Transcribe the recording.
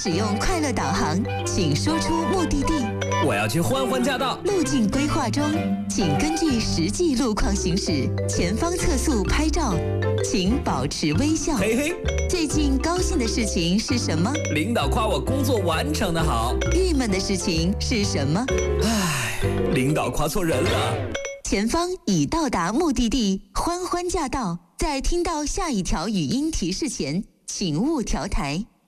使用快乐导航，请说出目的地。 我要去欢欢驾到。 路径规划中，请根据实际路况行驶，前方测速拍照，请保持微笑。 嘿嘿， 最近高兴的事情是什么？ 领导夸我工作完成的好。 郁闷的事情是什么？ 唉，领导夸错人了。 前方已到达目的地，欢欢驾到。在听到下一条语音提示前，请勿调台。